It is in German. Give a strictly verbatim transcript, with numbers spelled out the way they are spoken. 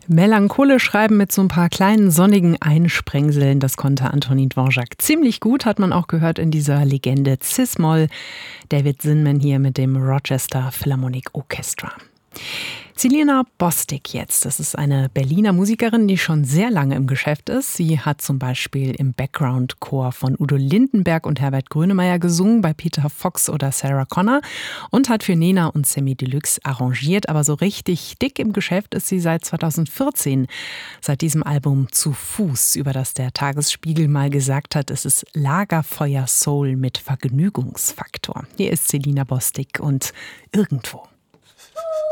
Melancholisch schreiben mit so ein paar kleinen sonnigen Einsprengseln, das konnte Antonin Dvorak ziemlich gut, hat man auch gehört in dieser Legende Cis-Moll. David Zinman hier mit dem Rochester Philharmonic Orchestra. Celina Bostik jetzt. Das ist eine Berliner Musikerin, die schon sehr lange im Geschäft ist. Sie hat zum Beispiel im Background-Chor von Udo Lindenberg und Herbert Grönemeyer gesungen, bei Peter Fox oder Sarah Connor und hat für Nena und Samy Deluxe arrangiert. Aber so richtig dick im Geschäft ist sie seit zweitausendvierzehn. Seit diesem Album Zu Fuß, über das der Tagesspiegel mal gesagt hat, es ist Lagerfeuer-Soul mit Vergnügungsfaktor. Hier ist Celina Bostik und Irgendwo.